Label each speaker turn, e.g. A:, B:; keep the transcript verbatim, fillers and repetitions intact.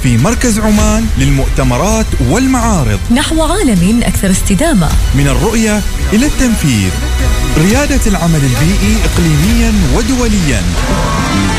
A: في مركز عمان للمؤتمرات والمعارض،
B: نحو عالم أكثر استدامة.
A: من الرؤية إلى التنفيذ، ريادة العمل البيئي إقليميا ودوليا.